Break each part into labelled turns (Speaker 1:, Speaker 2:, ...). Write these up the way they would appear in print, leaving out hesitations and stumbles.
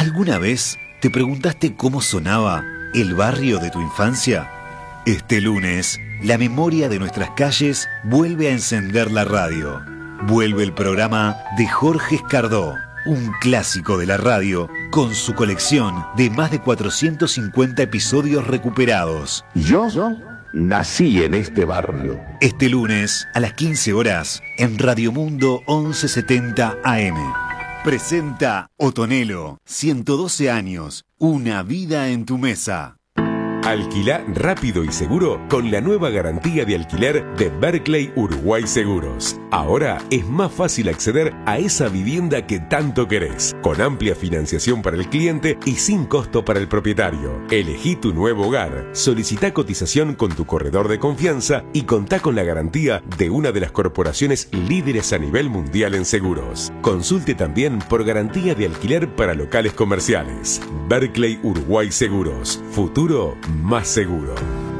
Speaker 1: ¿Alguna vez te preguntaste cómo sonaba el barrio de tu infancia? Este lunes, la memoria de nuestras calles vuelve a encender la radio. Vuelve el programa de Jorge Escardó, un clásico de la radio, con su colección de más de 450 episodios recuperados.
Speaker 2: Yo nací en este barrio.
Speaker 1: Este lunes, a las 15 horas, en Radio Mundo 1170 AM. Presenta Otonelo, 112 años, una vida en tu mesa.
Speaker 3: Alquilá rápido y seguro con la nueva garantía de alquiler de Berkeley Uruguay Seguros. Ahora es más fácil acceder a esa vivienda que tanto querés, con amplia financiación para el cliente y sin costo para el propietario. Elegí tu nuevo hogar, solicitá cotización con tu corredor de confianza y contá con la garantía de una de las corporaciones líderes a nivel mundial en seguros. Consulte también por garantía de alquiler para locales comerciales. Berkeley Uruguay Seguros. Futuro más seguro.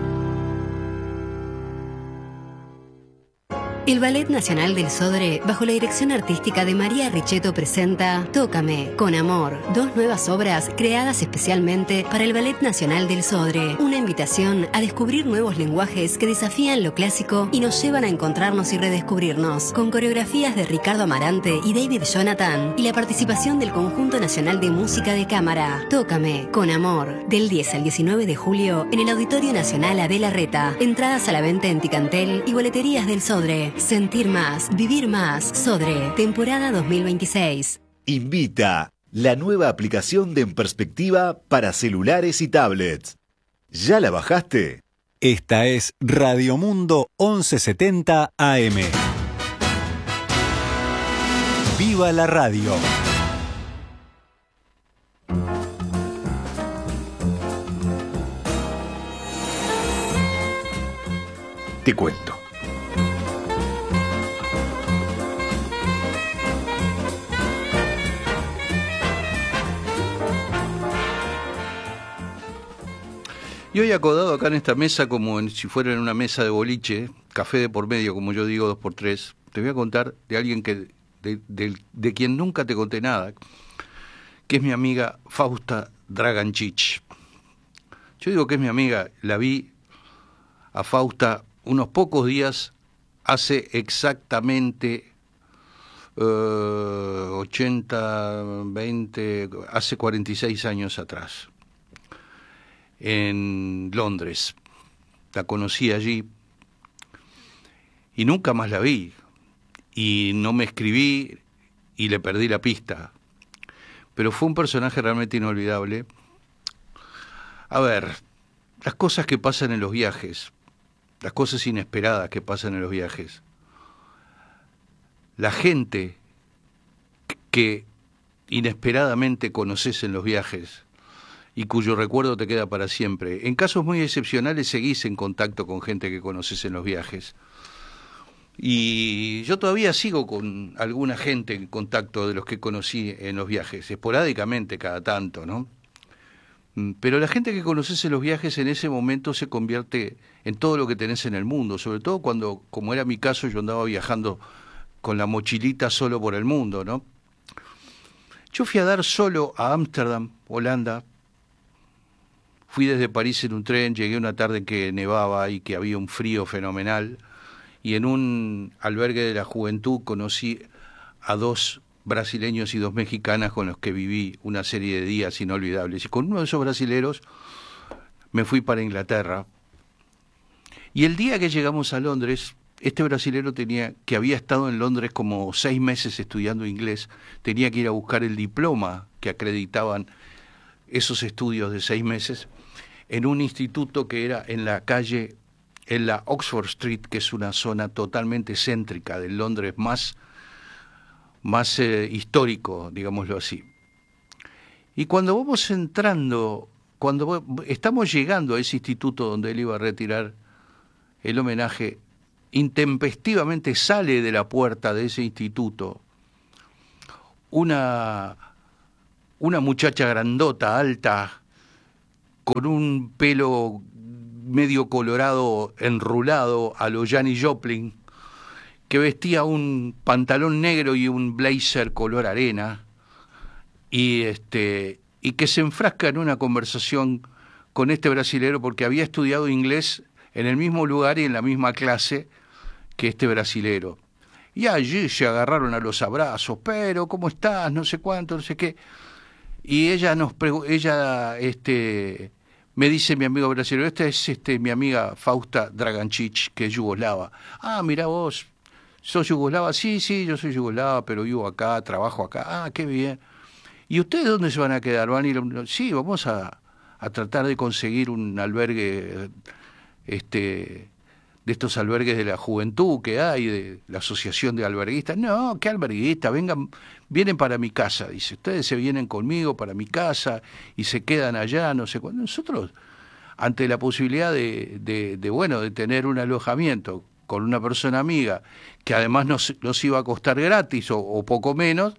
Speaker 4: El Ballet Nacional del Sodre, bajo la dirección artística de María Richetto, presenta Tócame, con amor, 2 nuevas obras creadas especialmente para el Ballet Nacional del Sodre. Una invitación a descubrir nuevos lenguajes que desafían lo clásico y nos llevan a encontrarnos y redescubrirnos, con coreografías de Ricardo Amarante y David Jonathan, y la participación del Conjunto Nacional de Música de Cámara. Tócame, con amor, del 10 al 19 de julio en el Auditorio Nacional Abel Arreta. Entradas a la venta en Ticantel y boleterías del Sodre. Sentir más, vivir más. Sodre, temporada 2026.
Speaker 1: Invita la nueva aplicación de En Perspectiva para celulares y tablets. ¿Ya la bajaste?
Speaker 5: Esta es Radio Mundo 1170 AM. ¡Viva la radio!
Speaker 1: Te cuento.
Speaker 6: Y hoy acodado acá en esta mesa, como si fuera en una mesa de boliche, café de por medio, como yo digo, 2x3, te voy a contar de alguien de quien nunca te conté nada, que es mi amiga Fausta Dragančić. Yo digo que es mi amiga, la vi a Fausta unos pocos días, hace exactamente hace 46 años atrás. En Londres. La conocí allí y nunca más la vi, y no me escribí y le perdí la pista, pero fue un personaje realmente inolvidable. A ver, las cosas que pasan en los viajes, las cosas inesperadas que pasan en los viajes, la gente que inesperadamente conoces en los viajes y cuyo recuerdo te queda para siempre. En casos muy excepcionales seguís en contacto con gente que conoces en los viajes. Y yo todavía sigo con alguna gente en contacto de los que conocí en los viajes, esporádicamente cada tanto, ¿no? Pero la gente que conoces en los viajes en ese momento se convierte en todo lo que tenés en el mundo, sobre todo cuando, como era mi caso, yo andaba viajando con la mochilita solo por el mundo, ¿no? Yo fui a dar solo a Ámsterdam, Holanda. Fui desde París en un tren, llegué una tarde que nevaba y que había un frío fenomenal, y en un albergue de la juventud conocí a 2 brasileños y 2 mexicanas con los que viví una serie de días inolvidables. Y con uno de esos brasileros me fui para Inglaterra. Y el día que llegamos a Londres, este brasilero que había estado en Londres como 6 meses estudiando inglés, tenía que ir a buscar el diploma que acreditaban esos estudios de 6 meses, en un instituto que era en la Oxford Street, que es una zona totalmente céntrica del Londres más histórico, digámoslo así. Y cuando vamos entrando, estamos llegando a ese instituto donde él iba a retirar el homenaje, intempestivamente sale de la puerta de ese instituto una muchacha grandota, alta, con un pelo medio colorado, enrulado a lo Janis Joplin, que vestía un pantalón negro y un blazer color arena, y y que se enfrasca en una conversación con este brasilero porque había estudiado inglés en el mismo lugar y en la misma clase que este brasilero. Y allí se agarraron a los abrazos, pero ¿cómo estás? No sé cuánto, no sé qué. Y ella me dice mi amigo brasileño, esta es mi amiga Fausta Dragančić, que es yugoslava. Ah, mira vos, ¿sos yugoslava? Sí, yo soy yugoslava, pero vivo acá, trabajo acá. Ah, qué bien. ¿Y ustedes dónde se van a quedar? ¿Van a ir? Sí, vamos a tratar de conseguir un albergue, de estos albergues de la juventud que hay, de la asociación de alberguistas. No, ¿qué alberguistas? Vienen para mi casa, dice. Ustedes se vienen conmigo para mi casa y se quedan allá, no sé cuándo. Nosotros, ante la posibilidad de tener un alojamiento con una persona amiga, que además nos iba a costar gratis o poco menos,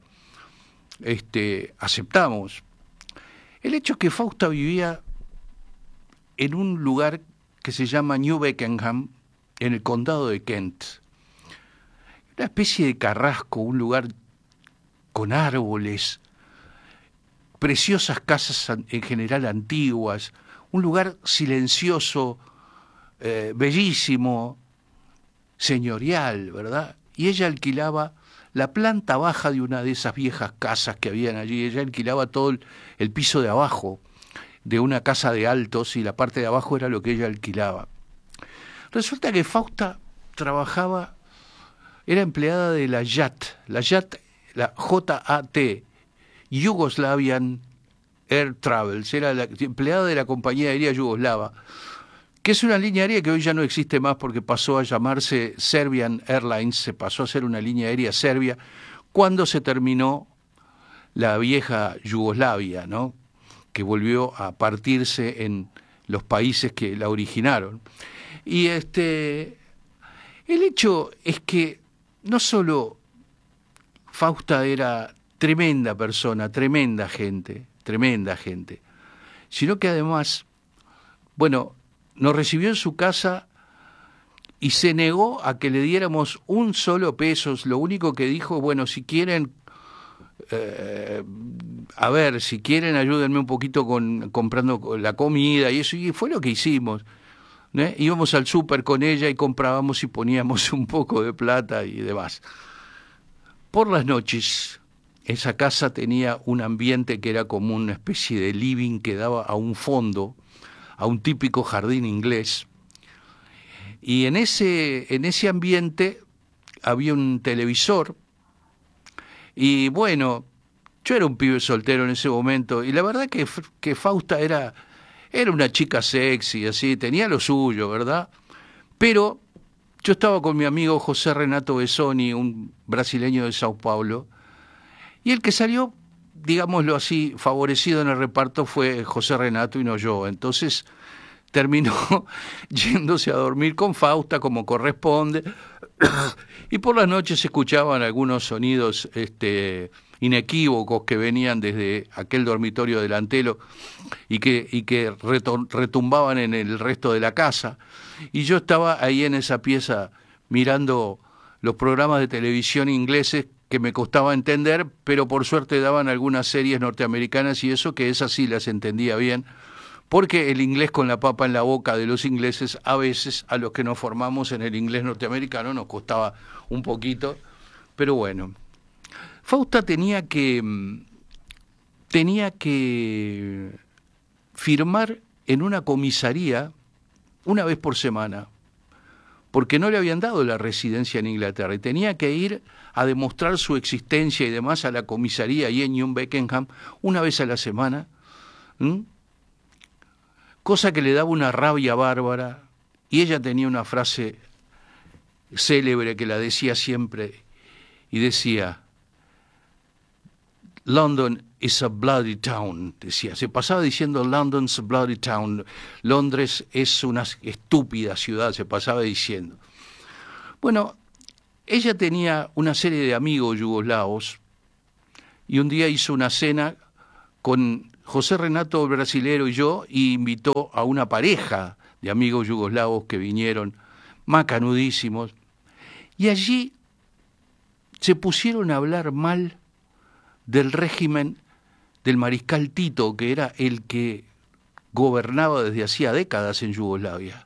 Speaker 6: aceptamos. El hecho es que Fausta vivía en un lugar que se llama New Beckenham, en el condado de Kent. Una especie de carrasco, un lugar con árboles, preciosas casas en general antiguas, un lugar silencioso, bellísimo, señorial, ¿verdad? Y ella alquilaba la planta baja de una de esas viejas casas que habían allí. Ella alquilaba todo el piso de abajo de una casa de altos y la parte de abajo era lo que ella alquilaba. Resulta que Fausta era empleada de la JAT, la J-A-T, Yugoslavian Air Travels, era la empleada de la compañía aérea yugoslava, que es una línea aérea que hoy ya no existe más porque pasó a llamarse Serbian Airlines, se pasó a ser una línea aérea serbia, cuando se terminó la vieja Yugoslavia, ¿no?, que volvió a partirse en los países que la originaron. Y el hecho es que no solo Fausta era tremenda persona, tremenda gente, sino que además, nos recibió en su casa y se negó a que le diéramos un solo peso. Lo único que dijo, si quieren, si quieren ayúdenme un poquito comprando la comida y eso, y fue lo que hicimos. Íbamos al súper con ella y comprábamos y poníamos un poco de plata y demás. Por las noches, esa casa tenía un ambiente que era como una especie de living que daba a un fondo, a un típico jardín inglés. Y en ese ambiente había un televisor. Y yo era un pibe soltero en ese momento. Y la verdad que Fausta era una chica sexy, así, tenía lo suyo, ¿verdad? Pero yo estaba con mi amigo José Renato Besoni, un brasileño de Sao Paulo, y el que salió, digámoslo así, favorecido en el reparto fue José Renato y no yo. Entonces terminó yéndose a dormir con Fausta como corresponde, y por las noches se escuchaban algunos sonidos inequívocos que venían desde aquel dormitorio delantero y que retumbaban en el resto de la casa. Y yo estaba ahí en esa pieza mirando los programas de televisión ingleses que me costaba entender, pero por suerte daban algunas series norteamericanas y eso, que esas sí las entendía bien, porque el inglés con la papa en la boca de los ingleses, a veces a los que nos formamos en el inglés norteamericano nos costaba un poquito, pero bueno. Fausta tenía que firmar en una comisaría una vez por semana, porque no le habían dado la residencia en Inglaterra, y tenía que ir a demostrar su existencia y demás a la comisaría ahí en New Beckenham una vez a la semana, cosa que le daba una rabia bárbara, y ella tenía una frase célebre que la decía siempre, y decía: London is a bloody town, decía. Se pasaba diciendo London's a bloody town. Londres es una estúpida ciudad, se pasaba diciendo. Ella tenía una serie de amigos yugoslavos y un día hizo una cena con José Renato brasilero y yo, y invitó a una pareja de amigos yugoslavos que vinieron, macanudísimos, y allí se pusieron a hablar mal del régimen del mariscal Tito, que era el que gobernaba desde hacía décadas en Yugoslavia.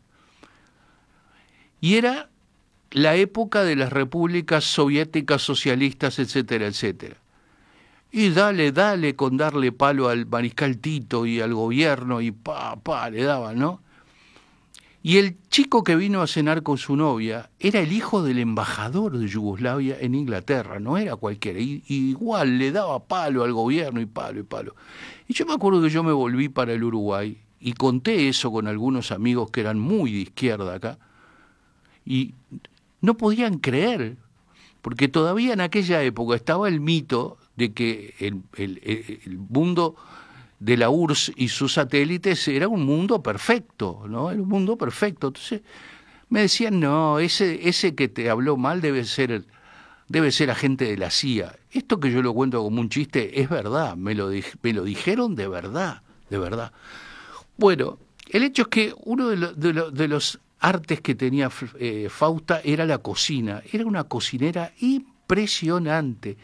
Speaker 6: Y era la época de las repúblicas soviéticas socialistas, etcétera, etcétera. Y dale con darle palo al mariscal Tito y al gobierno, y le daban, ¿no? Y el chico que vino a cenar con su novia era el hijo del embajador de Yugoslavia en Inglaterra, no era cualquiera, y igual le daba palo al gobierno y palo. Y yo me acuerdo que yo me volví para el Uruguay y conté eso con algunos amigos que eran muy de izquierda acá, y no podían creer, porque todavía en aquella época estaba el mito de que el mundo de la URSS y sus satélites era un mundo perfecto, ¿no? Era un mundo perfecto. Entonces me decían, no, ese que te habló mal debe ser agente de la CIA. Esto que yo lo cuento como un chiste es verdad, me lo dijeron de verdad. Bueno, el hecho es que uno de los artes que tenía Fausta era la cocina. Era una cocinera impresionante.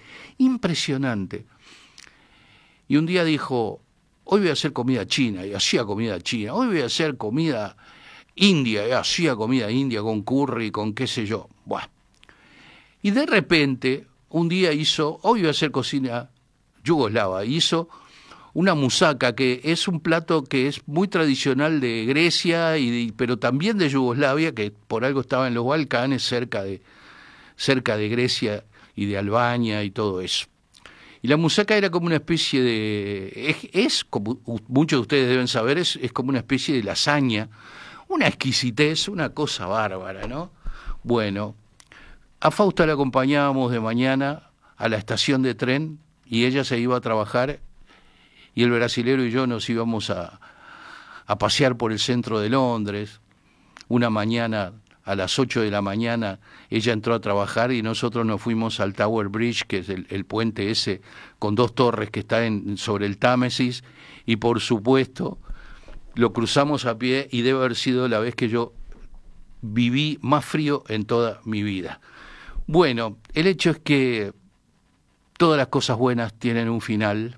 Speaker 6: Y un día dijo, hoy voy a hacer comida china, y hacía comida china. Hoy voy a hacer comida india, y hacía comida india con curry, con qué sé yo. Bueno. Y de repente, un día hoy voy a hacer cocina yugoslava, hizo una musaca, que es un plato que es muy tradicional de Grecia, pero también de Yugoslavia, que por algo estaba en los Balcanes, cerca de Grecia y de Albania y todo eso. Y la musaca era como una especie de... Es como muchos de ustedes deben saber, es como una especie de lasaña, una exquisitez, una cosa bárbara, ¿no? Bueno, a Fausta la acompañábamos de mañana a la estación de tren y ella se iba a trabajar y el brasilero y yo nos íbamos a pasear por el centro de Londres. Una mañana, a las 8 de la mañana, ella entró a trabajar y nosotros nos fuimos al Tower Bridge, que es el puente ese con 2 torres que está sobre el Támesis, y por supuesto lo cruzamos a pie y debe haber sido la vez que yo viví más frío en toda mi vida. Bueno, el hecho es que todas las cosas buenas tienen un final,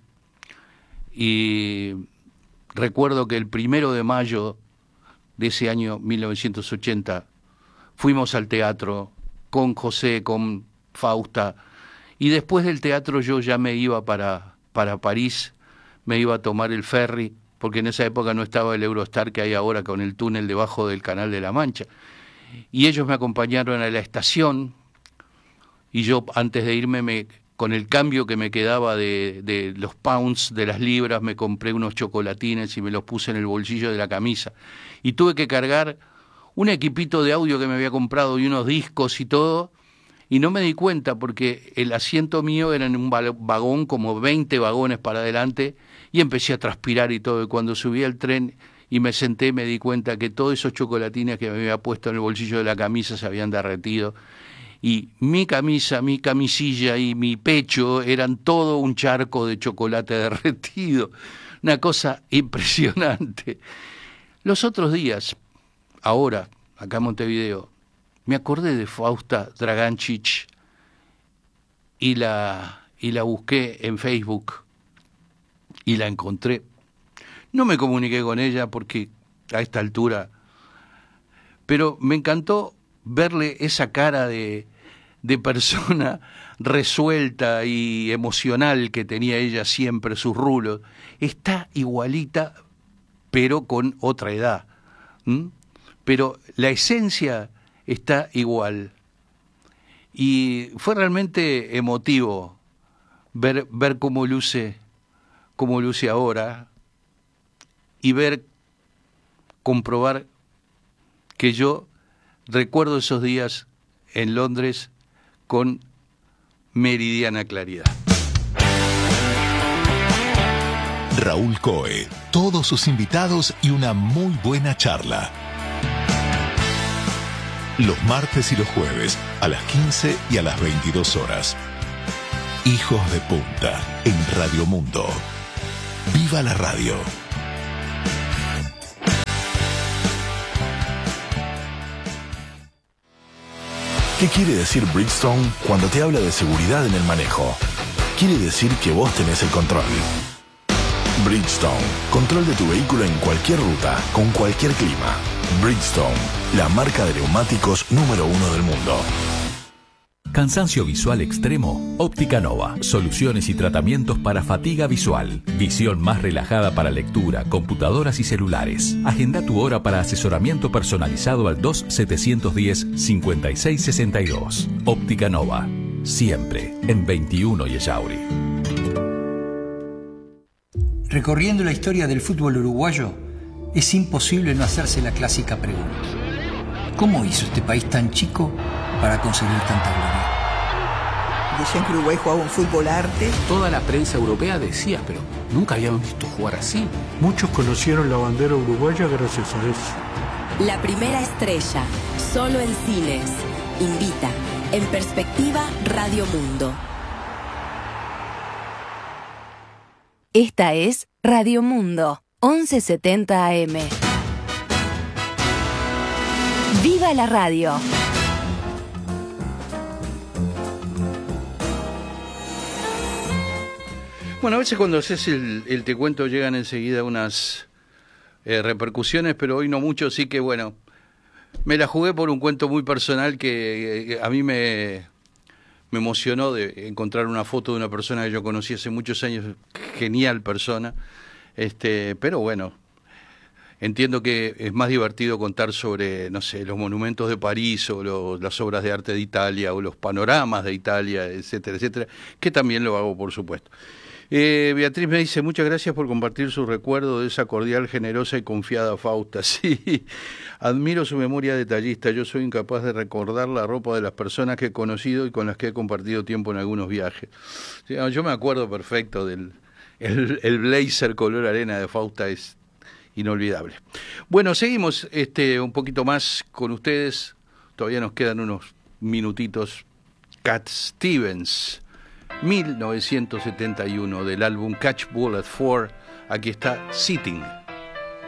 Speaker 6: y recuerdo que el 1 de mayo de ese año 1980 fuimos al teatro con José, con Fausta, y después del teatro yo ya me iba para París, me iba a tomar el ferry, porque en esa época no estaba el Eurostar que hay ahora con el túnel debajo del Canal de la Mancha, y ellos me acompañaron a la estación, y yo antes de irme, con el cambio que me quedaba de los pounds, de las libras, me compré unos chocolatines y me los puse en el bolsillo de la camisa, y tuve que cargar un equipito de audio que me había comprado y unos discos y todo, y no me di cuenta porque el asiento mío era en un vagón, como 20 vagones para adelante, y empecé a transpirar y todo, y cuando subí al tren y me senté me di cuenta que todos esos chocolatines que me había puesto en el bolsillo de la camisa se habían derretido, y mi camisa, mi camisilla y mi pecho eran todo un charco de chocolate derretido, una cosa impresionante. Los otros días, ahora, acá en Montevideo, me acordé de Fausta Dragancic y la busqué en Facebook y la encontré. No me comuniqué con ella porque a esta altura, pero me encantó verle esa cara de persona resuelta y emocional que tenía ella siempre, sus rulos. Está igualita, pero con otra edad. Pero la esencia está igual. Y fue realmente emotivo ver cómo luce ahora, y comprobar que yo recuerdo esos días en Londres con meridiana claridad.
Speaker 7: Raúl Coe, todos sus invitados y una muy buena charla. Los martes y los jueves a las 15 y a las 22 horas. Hijos de Punta en Radio Mundo. ¡Viva la radio! ¿Qué quiere decir Bridgestone cuando te habla de seguridad en el manejo? Quiere decir que vos tenés el control.
Speaker 8: Bridgestone, control de tu vehículo en cualquier ruta, con cualquier clima. Bridgestone, la marca de neumáticos número 1 del mundo.
Speaker 9: Cansancio visual extremo, Óptica Nova. Soluciones y tratamientos para fatiga visual. Visión más relajada para lectura, computadoras y celulares. Agenda tu hora para asesoramiento personalizado al 2710-5662. Óptica Nova. Siempre en 21 y Ellauri.
Speaker 10: Recorriendo la historia del fútbol uruguayo, es imposible no hacerse la clásica pregunta. ¿Cómo hizo este país tan chico para conseguir tanta gloria?
Speaker 11: Decían que Uruguay jugaba un fútbol arte.
Speaker 12: Toda la prensa europea decía, pero nunca habíamos visto jugar así.
Speaker 13: Muchos conocieron la bandera uruguaya gracias a eso.
Speaker 14: La primera estrella, solo en cines. Invita, en perspectiva, Radio Mundo.
Speaker 15: Esta es Radio Mundo, 1170 AM. ¡Viva la radio!
Speaker 6: Bueno, a veces cuando haces el te cuento llegan enseguida unas repercusiones, pero hoy no mucho, así que bueno, me la jugué por un cuento muy personal que a mí me emocionó de encontrar una foto de una persona que yo conocí hace muchos años, genial persona, pero bueno, entiendo que es más divertido contar sobre, no sé, los monumentos de París o las obras de arte de Italia o los panoramas de Italia, etcétera, etcétera, que también lo hago, por supuesto. Beatriz me dice, muchas gracias por compartir su recuerdo de esa cordial, generosa y confiada Fausta. Sí, admiro su memoria detallista. Yo soy incapaz de recordar la ropa de las personas que he conocido y con las que he compartido tiempo en algunos viajes. Sí, yo me acuerdo perfecto del el blazer color arena de Fausta, es inolvidable. Bueno, seguimos un poquito más con ustedes. Todavía nos quedan unos minutitos. Cat Stevens, 1971, del álbum Catch Bullet 4. Aquí está Sitting.